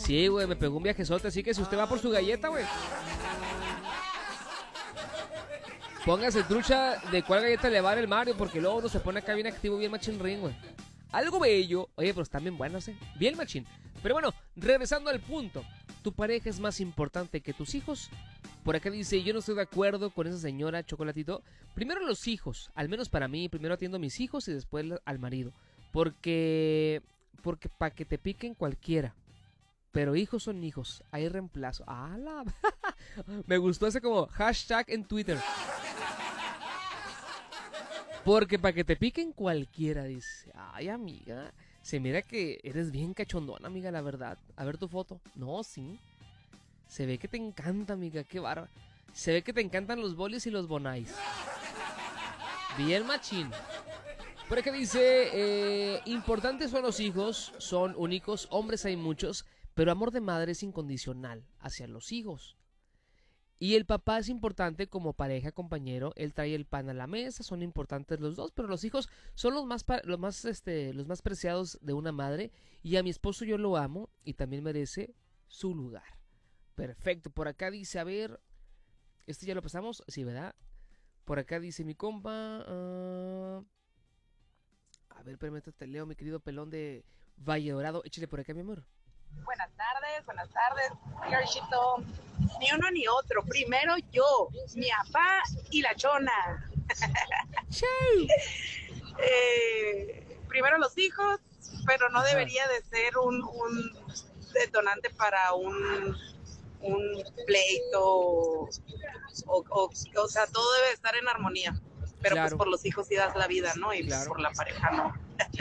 Sí, güey, me pegó un viajezote, así que si usted va por su galleta, güey, póngase trucha de cuál galleta le va a dar el Mario, porque luego uno se pone acá bien activo, bien machín ring, güey. Algo bello. Oye, pero están bien buenos, bien machín. Pero bueno, regresando al punto. ¿Tu pareja es más importante que tus hijos? Por acá dice, yo no estoy de acuerdo con esa señora, Chocolatito. Primero los hijos, al menos para mí. Primero atiendo a mis hijos y después al marido. Porque para que te piquen cualquiera. Pero hijos son hijos, hay reemplazo. ¡Hala! Me gustó ese como hashtag en Twitter. Porque para que te piquen cualquiera, dice. Ay, amiga, se mira que eres bien cachondona, amiga, la verdad. A ver tu foto. No, sí. Se ve que te encanta, amiga, qué bárbaro. Se ve que te encantan los bolis y los bonais. Bien machín. Por acá dice, importantes son los hijos, son únicos, hombres hay muchos, pero amor de madre es incondicional hacia los hijos. Y el papá es importante como pareja, compañero, él trae el pan a la mesa, son importantes los dos, pero los hijos son los más preciados de una madre, y a mi esposo yo lo amo y también merece su lugar. Perfecto, por acá dice, a ver, este ya lo pasamos, sí, ¿verdad? Por acá dice mi compa, a ver, permítete, te leo, mi querido pelón de Valle Dorado, échale por acá, mi amor. Buenas tardes, Garchito. Ni uno ni otro. Primero yo, mi papá y la chona. Primero los hijos, pero no debería de ser un detonante para un pleito. O sea, todo debe estar en armonía. Pero claro, pues por los hijos sí das la vida, ¿no? Y claro, por la pareja no.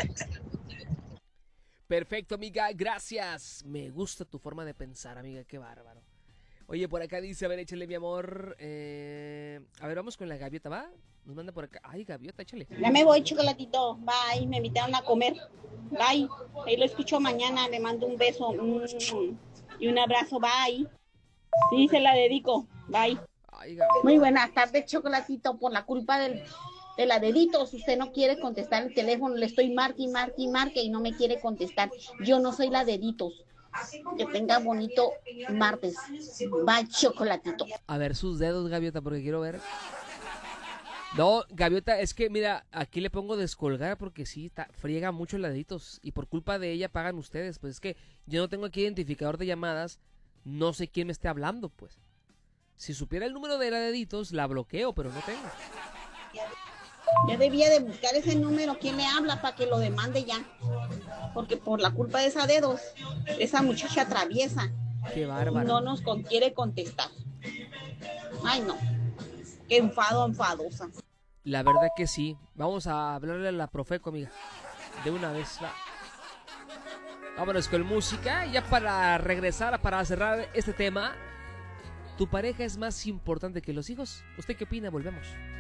Perfecto, amiga, gracias. Me gusta tu forma de pensar, amiga, qué bárbaro. Oye, por acá dice, a ver, échale, mi amor. A ver, vamos con la gaviota, ¿va? Nos manda por acá. Ay, gaviota, échale. Ya me voy, Chocolatito. Bye, me invitaron a comer. Bye. Ahí lo escucho mañana. Le mando un beso y un abrazo. Bye. Sí, se la dedico. Bye. Ay, gaviota. Muy buenas tardes, Chocolatito. Por la culpa de la deditos, usted no quiere contestar el teléfono. Le estoy marque y no me quiere contestar. Yo no soy la deditos. Que tenga bonito martes. Bye, Chocolatito. A ver sus dedos, gaviota, porque quiero ver. No, gaviota, es que mira, aquí le pongo descolgar porque sí, friega mucho los deditos. Y por culpa de ella pagan ustedes. Pues es que yo no tengo aquí identificador de llamadas. No sé quién me esté hablando, pues. Si supiera el número de la deditos, la bloqueo, pero no tengo. Ya debía de buscar ese número, quién le habla para que lo demande ya. Porque por la culpa de esa dedos, esa muchacha traviesa. Qué bárbaro. No nos quiere contestar. Ay, no. Qué enfadosa. La verdad que sí. Vamos a hablarle a la Profeco, amiga. De una vez. Va. Vámonos con música. Ya para regresar, para cerrar este tema. ¿Tu pareja es más importante que los hijos? ¿Usted qué opina? Volvemos.